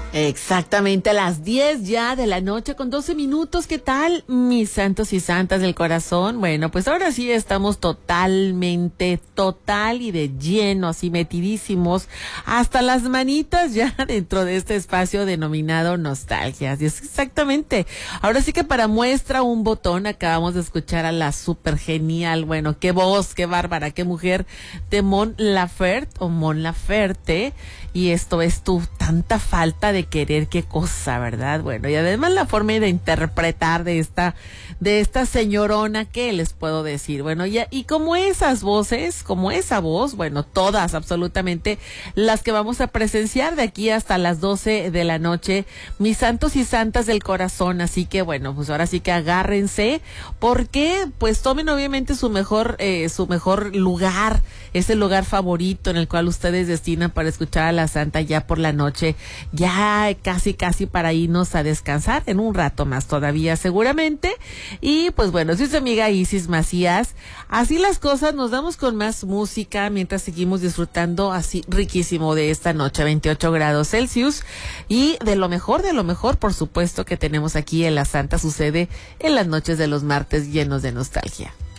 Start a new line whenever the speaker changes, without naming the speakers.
Exactamente a las 10 ya de la noche con 12 minutos. ¿Qué tal, mis santos y santas del corazón? Bueno, pues ahora sí estamos totalmente, total y de lleno, así metidísimos, hasta las manitas ya dentro de este espacio denominado Nostalgia. Así es, exactamente. Ahora sí que para muestra un botón acabamos de escuchar a la súper genial, bueno, qué voz, qué bárbara, qué mujer de Mon Laferte o Mon Laferte. Y esto es tu tanta falta de querer, qué cosa, ¿verdad? Bueno, y además la forma de interpretar de esta señorona, ¿qué les puedo decir? Bueno, y como esas voces, como esa voz, bueno, todas absolutamente las que vamos a presenciar de aquí hasta las 12 de la noche, mis santos y santas del corazón. Así que bueno, pues ahora sí que agárrense, porque pues tomen obviamente su mejor lugar, ese lugar favorito en el cual ustedes destinan para escuchar a la santa ya por la noche, ya casi para irnos a descansar en un rato más todavía seguramente. Y pues bueno, soy su amiga Isis Macías. Así las cosas, nos damos con más música mientras seguimos disfrutando así riquísimo de esta noche, 28 grados Celsius, y de lo mejor, por supuesto, que tenemos aquí en La Santa sucede en las noches de los martes llenos de nostalgia.